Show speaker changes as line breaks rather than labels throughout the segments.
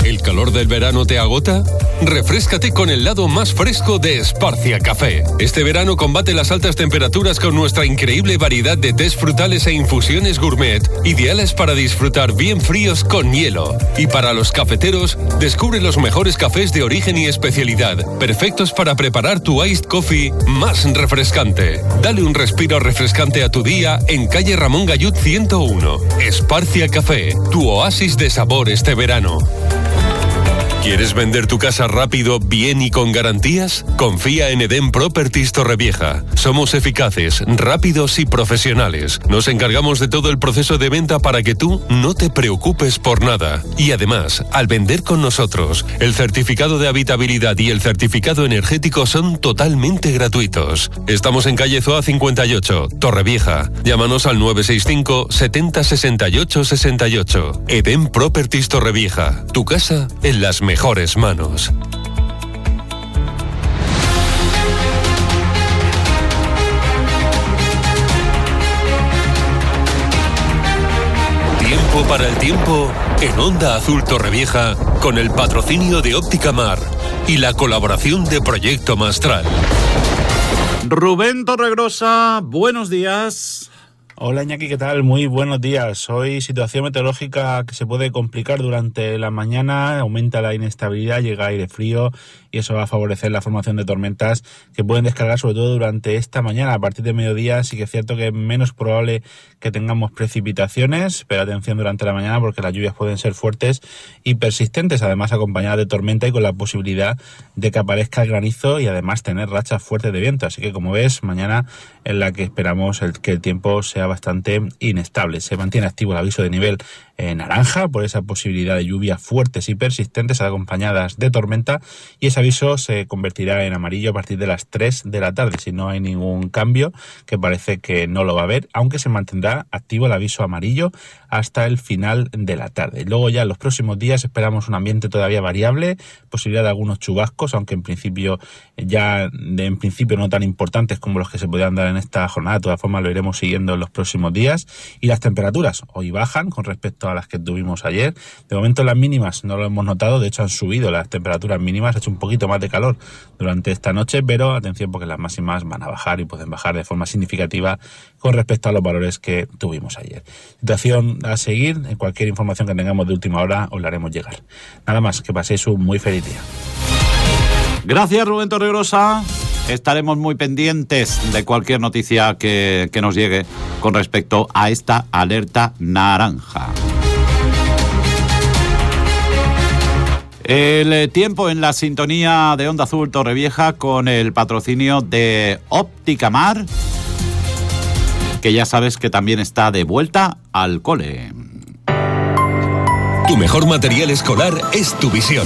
¿El calor del verano te agota? Refréscate con el lado más fresco de Esparcia Café. Este verano combate las altas temperaturas con nuestra increíble variedad de tés frutales e infusiones gourmet, ideales para disfrutar bien fríos con hielo. Y para los cafeteros, descubre los mejores cafés de origen y especialidad, perfectos para preparar tu iced coffee más refrescante. Dale un respiro refrescante a tu día en calle Ramón Gallud 101. Esparcia Café, tu oasis de sabor este verano. ¿Quieres vender tu casa rápido, bien y con garantías? Confía en Edén Properties Torrevieja. Somos eficaces, rápidos y profesionales. Nos encargamos de todo el proceso de venta para que tú no te preocupes por nada. Y además, al vender con nosotros, el certificado de habitabilidad y el certificado energético son totalmente gratuitos. Estamos en calle Zoa 58, Torrevieja. Llámanos al 965 70 68 68. Edén Properties Torrevieja. Tu casa en las mejores manos. Tiempo para el tiempo en Onda Azul Torrevieja, con el patrocinio de Óptica Mar y la colaboración de Proyecto Mastral.
Rubén Torregrosa, buenos días.
Hola Iñaki, ¿qué tal? Muy buenos días. Hoy situación meteorológica que se puede complicar durante la mañana, aumenta la inestabilidad, llega aire frío y eso va a favorecer la formación de tormentas que pueden descargar sobre todo durante esta mañana. A partir de mediodía sí que es cierto que es menos probable que tengamos precipitaciones, pero atención durante la mañana porque las lluvias pueden ser fuertes y persistentes, además acompañadas de tormenta y con la posibilidad de que aparezca el granizo y además tener rachas fuertes de viento. Así que como ves, mañana en la que esperamos que el tiempo sea bastante inestable. Se mantiene activo el aviso de nivel naranja por esa posibilidad de lluvias fuertes y persistentes acompañadas de tormenta, y ese aviso se convertirá en amarillo a partir de las 3 de la tarde si no hay ningún cambio, que parece que no lo va a haber, aunque se mantendrá activo el aviso amarillo hasta el final de la tarde. Luego ya en los próximos días esperamos un ambiente todavía variable, posibilidad de algunos chubascos, aunque en principio no tan importantes como los que se podían dar en esta jornada. De todas formas lo iremos siguiendo en los próximos días. Y las temperaturas hoy bajan con respecto a las que tuvimos ayer. De momento las mínimas no lo hemos notado, de hecho han subido las temperaturas mínimas, ha hecho un poquito más de calor durante esta noche, pero atención porque las máximas van a bajar y pueden bajar de forma significativa con respecto a los valores que tuvimos ayer. Situación a seguir, en cualquier información que tengamos de última hora os la haremos llegar. Nada más, que paséis un muy feliz día.
Gracias Rubén Torregrosa. Estaremos muy pendientes de cualquier noticia que nos llegue con respecto a esta alerta naranja. El tiempo en la sintonía de Onda Azul Torrevieja con el patrocinio de Óptica Mar, que ya sabes que también está de vuelta al cole.
Tu mejor material escolar es tu visión.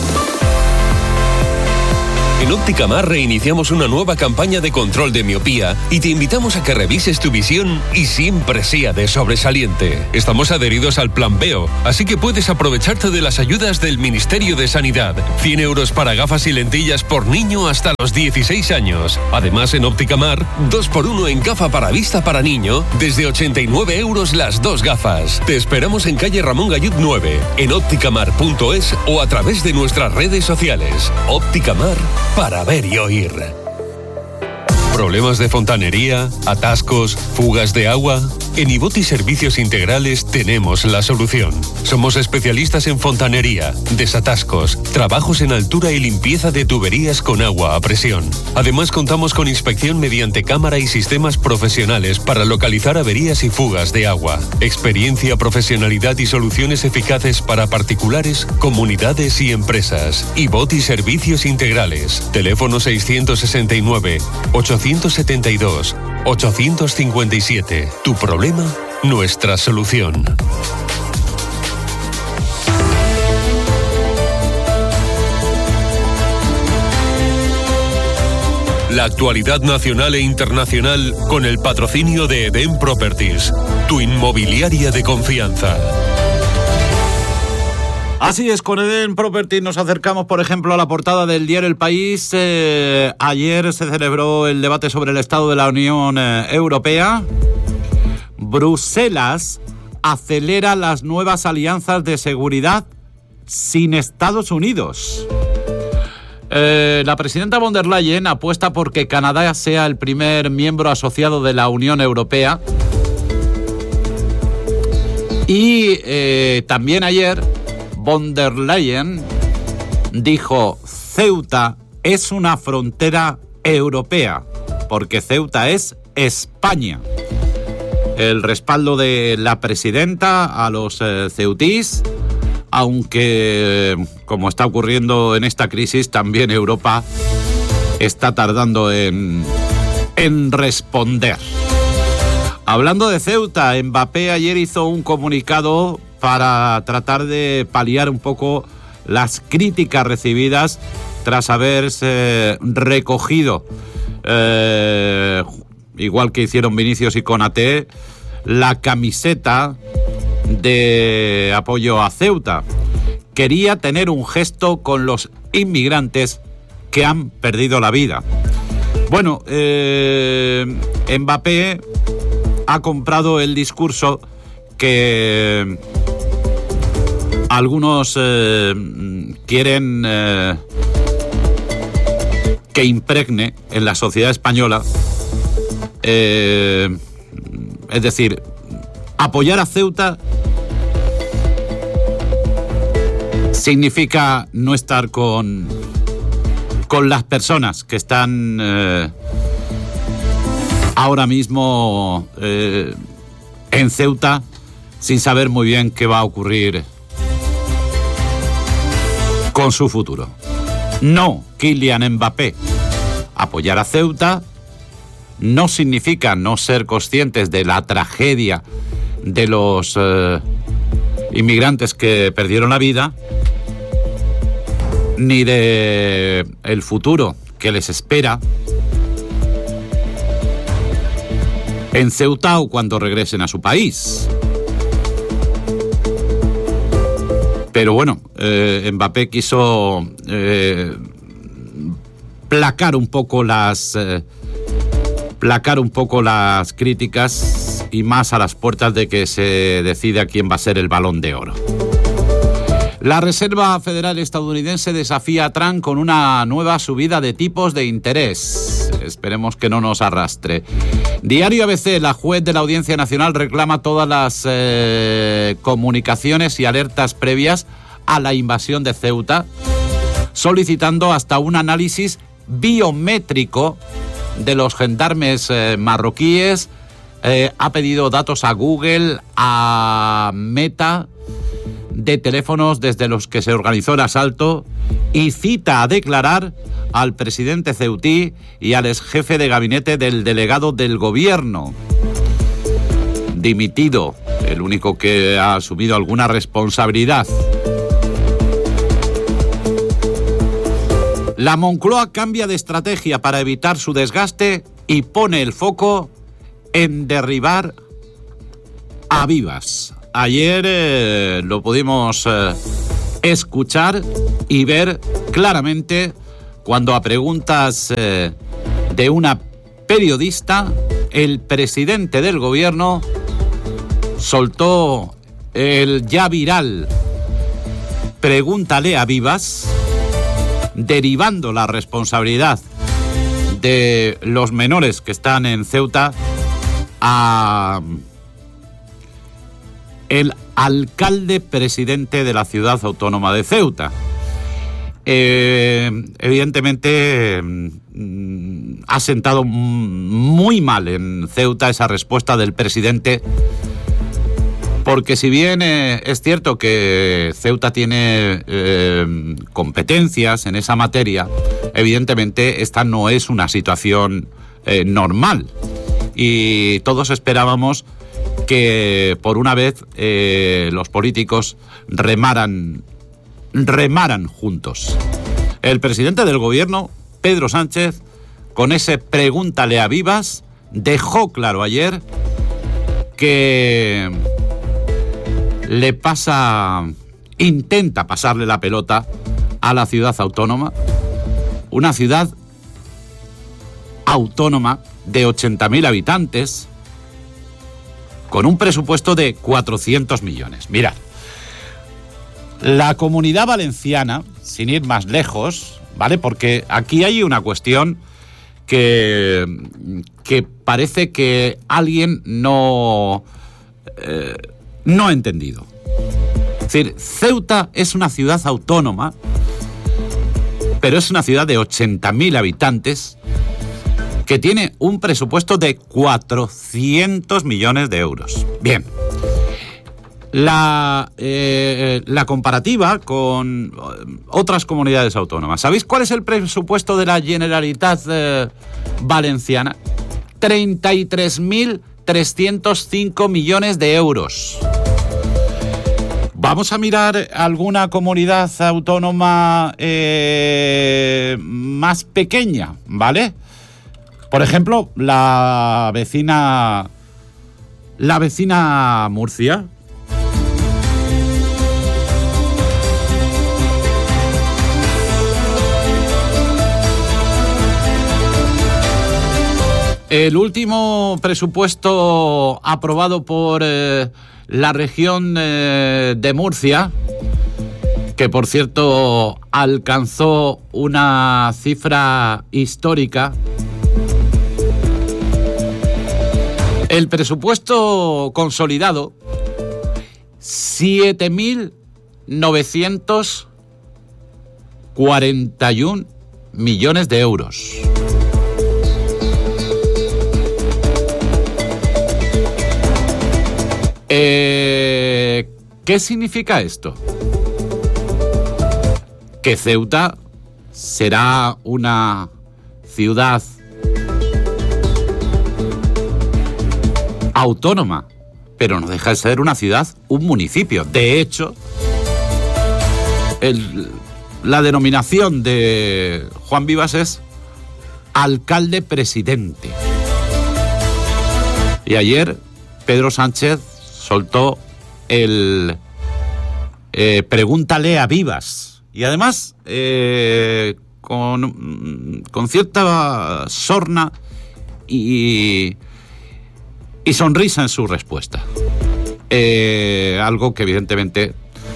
En Óptica Mar reiniciamos una nueva campaña de control de miopía y te invitamos a que revises tu visión y siempre sea de sobresaliente. Estamos adheridos al Plan Veo, así que puedes aprovecharte de las ayudas del Ministerio de Sanidad. 100 euros para gafas y lentillas por niño hasta los 16 años. Además, en Óptica Mar, 2x1 en gafa para vista para niño, desde 89 euros las 2 gafas. Te esperamos en calle Ramón Gallud 9, en opticamar.es o a través de nuestras redes sociales. Óptica Mar, para ver y oír. ¿Problemas de fontanería, atascos, fugas de agua? En Iboti Servicios Integrales tenemos la solución. Somos especialistas en fontanería, desatascos, trabajos en altura y limpieza de tuberías con agua a presión. Además contamos con inspección mediante cámara y sistemas profesionales para localizar averías y fugas de agua. Experiencia, profesionalidad y soluciones eficaces para particulares, comunidades y empresas. Iboti Servicios Integrales. Teléfono 669 872 857. Tu problema, nuestra solución. La actualidad nacional e internacional con el patrocinio de Edén Properties, tu inmobiliaria de confianza.
Así es, con Edén Properties nos acercamos, por ejemplo, a la portada del diario El País. Ayer se celebró el debate sobre el estado de la Unión Europea. Bruselas acelera las nuevas alianzas de seguridad sin Estados Unidos. La presidenta von der Leyen apuesta por que Canadá sea el primer miembro asociado de la Unión Europea. Y también ayer von der Leyen dijo: Ceuta es una frontera europea, porque Ceuta es España. El respaldo de la presidenta a los ceutís, aunque, como está ocurriendo en esta crisis, también Europa está tardando en responder. Hablando de Ceuta, Mbappé ayer hizo un comunicado para tratar de paliar un poco las críticas recibidas tras haberse recogido, igual que hicieron Vinicius y Konaté, la camiseta de apoyo a Ceuta. Quería tener un gesto con los inmigrantes que han perdido la vida. Bueno, Mbappé ha comprado el discurso que algunos quieren que impregne en la sociedad española. Es decir, apoyar a Ceuta significa no estar con las personas que están ahora mismo en Ceuta sin saber muy bien qué va a ocurrir con su futuro. No, Kylian Mbappé. Apoyar a Ceuta no significa no ser conscientes de la tragedia de los inmigrantes que perdieron la vida, ni de el futuro que les espera en Ceuta o cuando regresen a su país. Pero bueno, Mbappé quiso placar un poco las críticas, y más a las puertas de que se decida quién va a ser el Balón de Oro. La Reserva Federal estadounidense desafía a Trump con una nueva subida de tipos de interés. Esperemos que no nos arrastre. Diario ABC, la juez de la Audiencia Nacional reclama todas las comunicaciones y alertas previas a la invasión de Ceuta, solicitando hasta un análisis biométrico de los gendarmes marroquíes. Ha pedido datos a Google, a Meta, de teléfonos desde los que se organizó el asalto, y cita a declarar al presidente ceutí y al ex jefe de gabinete del delegado del gobierno dimitido, el único que ha asumido alguna responsabilidad. La Moncloa cambia de estrategia para evitar su desgaste y pone el foco en derribar a Vivas. Ayer lo pudimos escuchar y ver claramente cuando, a preguntas de una periodista, el presidente del gobierno soltó el ya viral "pregúntale a Vivas", derivando la responsabilidad de los menores que están en Ceuta a el alcalde presidente de la ciudad autónoma de Ceuta. Evidentemente ha sentado muy mal en Ceuta esa respuesta del presidente, porque si bien es cierto que Ceuta tiene competencias en esa materia, evidentemente esta no es una situación normal, y todos esperábamos que por una vez los políticos remaran juntos. El presidente del gobierno, Pedro Sánchez, con ese "pregúntale a Vivas", dejó claro ayer que intenta pasarle la pelota a la ciudad autónoma, una ciudad autónoma de 80.000 habitantes, con un presupuesto de 400 millones. Mirad, La Comunidad Valenciana, sin ir más lejos, ¿vale? Porque aquí hay una cuestión que parece que alguien no ha entendido. Es decir, Ceuta es una ciudad autónoma, pero es una ciudad de 80.000 habitantes que tiene un presupuesto de 400 millones de euros. Bien. La comparativa con otras comunidades autónomas. ¿Sabéis cuál es el presupuesto de la Generalitat Valenciana? 33.305 millones de euros. Vamos a mirar alguna comunidad autónoma más pequeña, ¿vale? Por ejemplo, la vecina Murcia. El último presupuesto aprobado por la región de Murcia, que por cierto alcanzó una cifra histórica, el presupuesto consolidado, 7.941 millones de euros. ¿Qué significa esto? Que Ceuta será una ciudad autónoma, pero no deja de ser una ciudad, un municipio. De hecho, la denominación de Juan Vivas es alcalde presidente. Y ayer Pedro Sánchez soltó el pregúntale a Vivas. Y además, con cierta sorna y sonrisa en su respuesta. Algo que evidentemente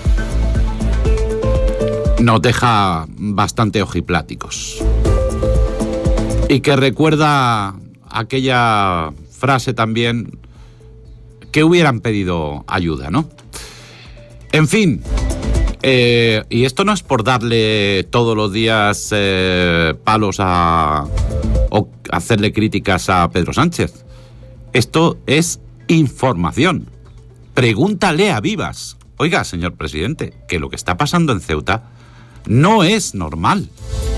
nos deja bastante ojipláticos. Y que recuerda aquella frase también, que hubieran pedido ayuda, ¿no? En fin, y esto no es por darle todos los días palos o hacerle críticas a Pedro Sánchez. Esto es información. Pregúntale a Vivas. Oiga, señor presidente, que lo que está pasando en Ceuta no es normal.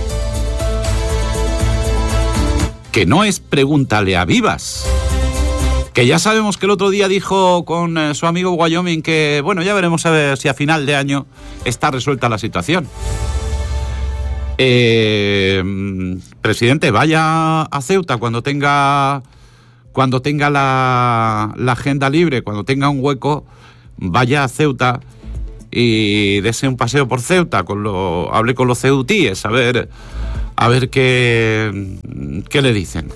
Que no es pregúntale a Vivas. Que ya sabemos que el otro día dijo con su amigo Wyoming que, bueno, ya veremos a ver si a final de año está resuelta la situación. Presidente, vaya a Ceuta cuando tenga la agenda libre, cuando tenga un hueco, vaya a Ceuta y dese un paseo por Ceuta, hable con los ceutíes, a ver qué le dicen.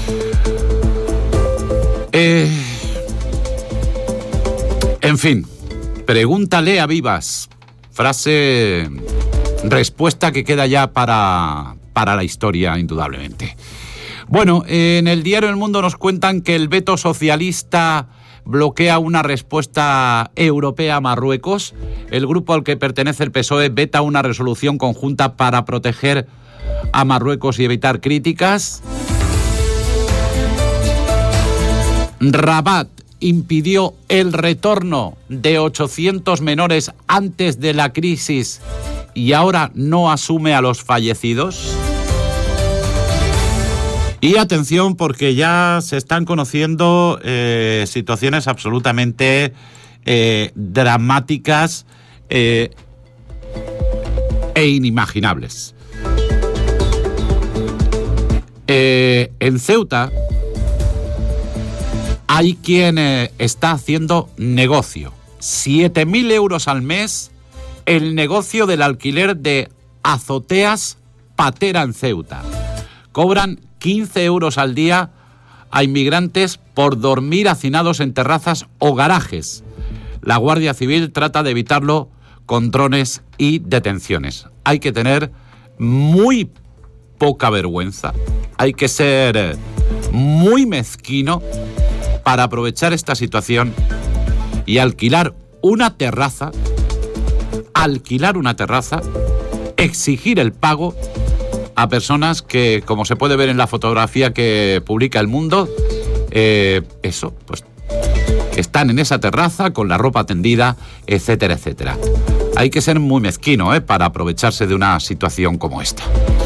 En fin, pregúntale a Vivas. Respuesta que queda ya para la historia, indudablemente. Bueno, en el diario El Mundo nos cuentan que el veto socialista bloquea una respuesta europea a Marruecos. El grupo al que pertenece el PSOE veta una resolución conjunta para proteger a Marruecos y evitar críticas. Rabat impidió el retorno de 800 menores antes de la crisis y ahora no asume a los fallecidos. Y atención, porque ya se están conociendo situaciones absolutamente dramáticas e inimaginables. En Ceuta hay quien está haciendo negocio. 7.000 euros al mes el negocio del alquiler de azoteas Patera en Ceuta. Cobran 15 euros al día a inmigrantes por dormir hacinados en terrazas o garajes. La Guardia Civil trata de evitarlo con drones y detenciones. Hay que tener muy poca vergüenza, hay que ser muy mezquino para aprovechar esta situación y alquilar una terraza, exigir el pago a personas que, como se puede ver en la fotografía que publica El Mundo, pues están en esa terraza con la ropa tendida, etcétera, etcétera. Hay que ser muy mezquino, para aprovecharse de una situación como esta.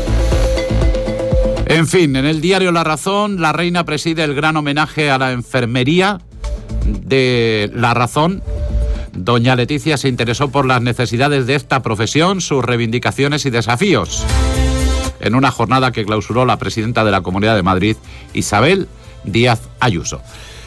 En fin, en el diario La Razón, la reina preside el gran homenaje a la enfermería de La Razón. Doña Leticia se interesó por las necesidades de esta profesión, sus reivindicaciones y desafíos, en una jornada que clausuró la presidenta de la Comunidad de Madrid, Isabel Díaz Ayuso.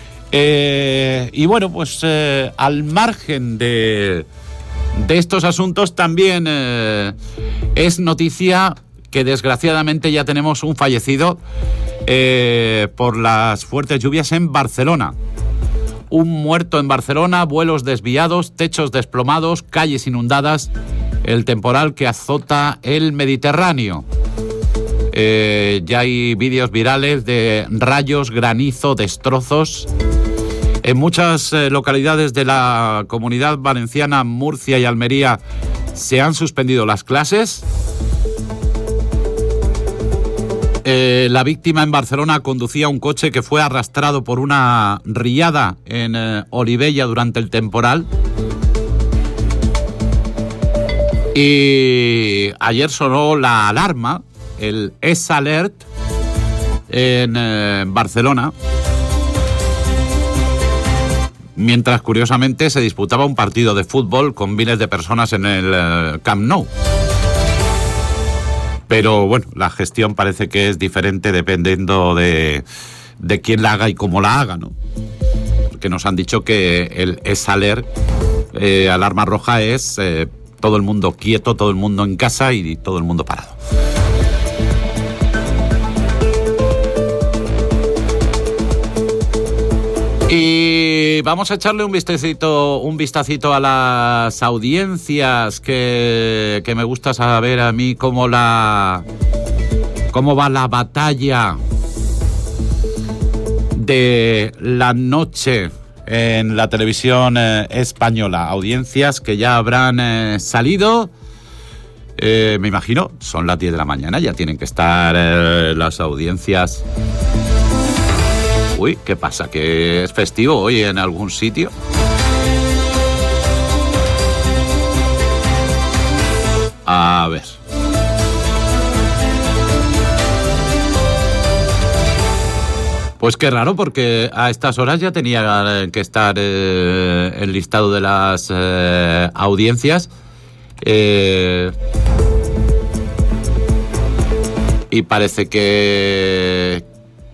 Y bueno, pues al margen de estos asuntos, también es noticia que desgraciadamente ya tenemos un fallecido por las fuertes lluvias en Barcelona. Un muerto en Barcelona, vuelos desviados, techos desplomados, calles inundadas, el temporal que azota el Mediterráneo. Ya hay vídeos virales de rayos, granizo, destrozos. En muchas localidades de la Comunidad Valenciana, Murcia y Almería se han suspendido las clases. La víctima en Barcelona conducía un coche que fue arrastrado por una riada en Olivella durante el temporal. Y ayer sonó la alarma, el S-Alert, en Barcelona, mientras curiosamente se disputaba un partido de fútbol con miles de personas en el Camp Nou. Pero bueno, la gestión parece que es diferente dependiendo de quién la haga y cómo la haga, ¿no? Porque nos han dicho que el S-Alert, alarma roja, es todo el mundo quieto, todo el mundo en casa y todo el mundo parado. Y vamos a echarle un vistacito a las audiencias, que me gusta saber a mí cómo va la batalla de la noche en la televisión española. Audiencias que ya habrán salido, me imagino, son las 10 de la mañana, ya tienen que estar las audiencias. Uy, ¿qué pasa? ¿Que es festivo hoy en algún sitio? A ver. Pues qué raro, porque a estas horas ya tenía que estar el listado de las audiencias. Y parece que...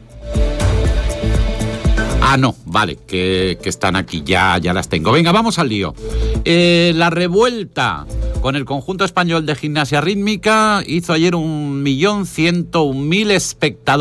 no, vale, que están aquí, ya las tengo. Venga, vamos al lío. La revuelta con el conjunto español de gimnasia rítmica hizo ayer 1.101.000 espectadores.